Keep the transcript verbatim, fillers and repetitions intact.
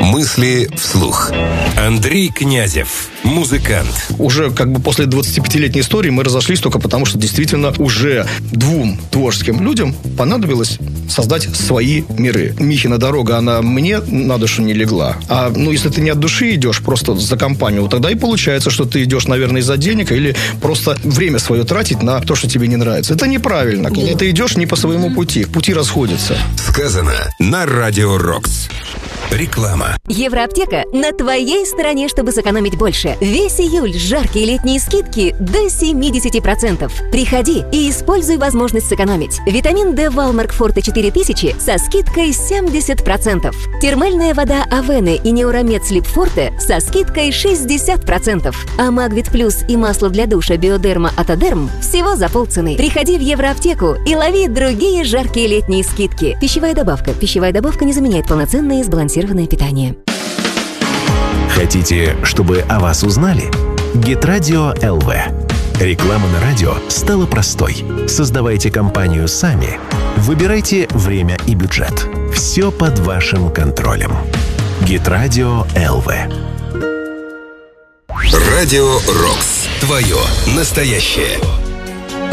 Мысли вслух. Андрей Князев, музыкант. Уже как бы после двадцатипятилетней истории мы разошлись только потому, что действительно уже двум творческим людям понадобилось создать свои миры. Михина дорога, она мне на душу не легла. А ну, если ты не от души идешь, просто за компанию, тогда и получается, что ты идешь, наверное, из-за денег или просто время свое тратить на то, что тебе не нравится. Это неправильно. Когда ты идешь не по своему пути, пути расходятся. Сказано на Радио Рокс. Реклама. Евроаптека на твоей стороне, чтобы сэкономить больше. Весь июль жаркие летние скидки до семьдесят процентов. Приходи и используй возможность сэкономить. Витамин D Валмарк Форте четыре тысячи со скидкой семьдесят процентов. Термальная вода Авены и Неуромед Слип Форте со скидкой шестьдесят процентов. А Магвит Плюс и масло для душа Биодерма Атодерм всего за полцены. Приходи в Евроаптеку и лови другие жаркие летние скидки. Пищевая добавка. Пищевая добавка не заменяет полноценное и сбалансированное питание. Хотите, чтобы о вас узнали? Гитрадио эл ви. Реклама на радио стала простой. Создавайте компанию сами. Выбирайте время и бюджет. Все под вашим контролем. Гитрадио эл ви. Радио Рокс. Твое настоящее.